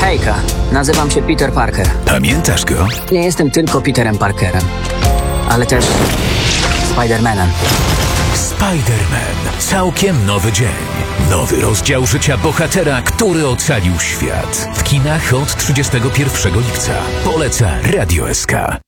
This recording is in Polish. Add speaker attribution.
Speaker 1: Hejka, nazywam się Peter Parker.
Speaker 2: Pamiętasz go?
Speaker 1: Nie jestem tylko Peterem Parkerem, ale też Spider-Manem.
Speaker 2: Spider-Man. Całkiem nowy dzień. Nowy rozdział życia bohatera, który ocalił świat. W kinach od 31 lipca. Poleca Radio SK.